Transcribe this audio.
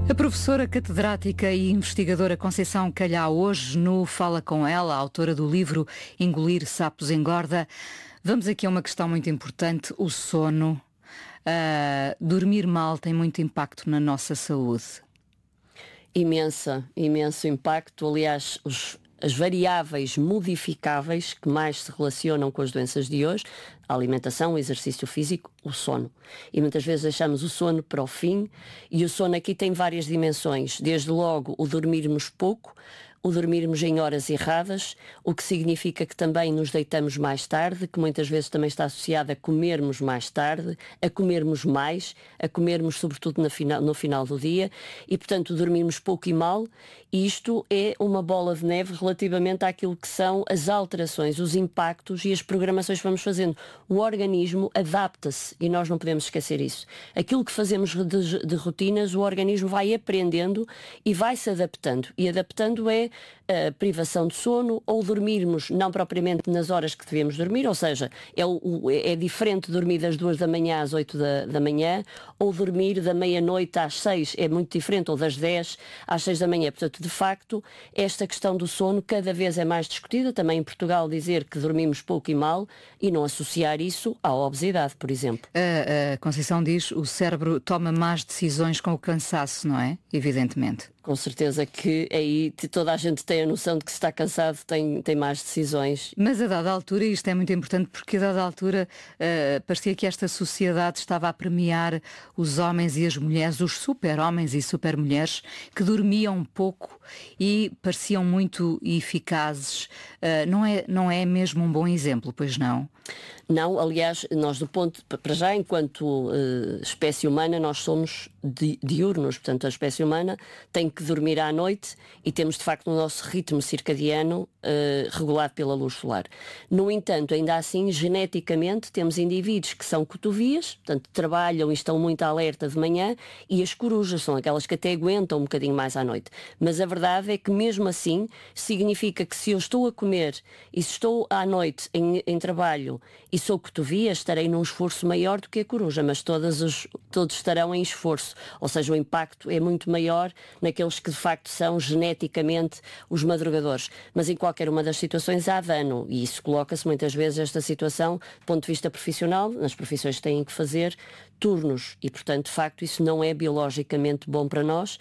A professora catedrática e investigadora Conceição Calhau, hoje no Fala Com Ela, autora do livro Engolir Sapos Engorda. Vamos aqui a uma questão muito importante, o sono. Dormir mal tem muito impacto na nossa saúde. Imenso impacto. Aliás, as variáveis modificáveis que mais se relacionam com as doenças de hoje, a alimentação, o exercício físico, o sono. E muitas vezes deixamos o sono para o fim, e o sono aqui tem várias dimensões. Desde logo o dormirmos pouco, o dormirmos em horas erradas, o que significa que também nos deitamos mais tarde, que muitas vezes também está associado a comermos mais tarde, a comermos mais, a comermos sobretudo no final do dia, e portanto dormirmos pouco e mal. E isto é uma bola de neve relativamente àquilo que são as alterações, os impactos e as programações que vamos fazendo. O organismo adapta-se e nós não podemos esquecer isso. Aquilo que fazemos de rotinas, o organismo vai aprendendo e vai se adaptando. E adaptando é a privação de sono, ou dormirmos não propriamente nas horas que devemos dormir, ou seja, é diferente dormir das 2 da manhã às 8 da manhã, ou dormir da meia-noite às 6, é muito diferente, ou das 10 às 6 da manhã. Portanto, de facto, esta questão do sono cada vez é mais discutida. Também em Portugal dizer que dormimos pouco e mal e não associar isso à obesidade, por exemplo. A Conceição diz que o cérebro toma más decisões com o cansaço, não é? Evidentemente. Com certeza que aí toda a gente tem a noção de que se está cansado tem más decisões. Mas a dada altura, e isto é muito importante, porque a dada altura parecia que esta sociedade estava a premiar os homens e as mulheres, os super-homens e super-mulheres, que dormiam pouco e pareciam muito eficazes. Não é mesmo um bom exemplo, pois não? Não, aliás, nós para já, enquanto espécie humana, nós somos diurnos, portanto a espécie humana tem que dormir à noite e temos de facto o nosso ritmo circadiano regulado pela luz solar. No entanto, ainda assim, geneticamente temos indivíduos que são cotovias, portanto trabalham e estão muito alerta de manhã, e as corujas são aquelas que até aguentam um bocadinho mais à noite. Mas a verdade é que mesmo assim significa que se eu estou a comer e se estou à noite em trabalho e sou cotovia, estarei num esforço maior do que a coruja, mas todos estarão em esforço, ou seja, o impacto é muito maior naqueles que de facto são geneticamente os madrugadores. Mas em qualquer uma das situações há dano, e isso coloca-se muitas vezes esta situação do ponto de vista profissional, nas profissões que têm que fazer turnos, e portanto de facto isso não é biologicamente bom para nós,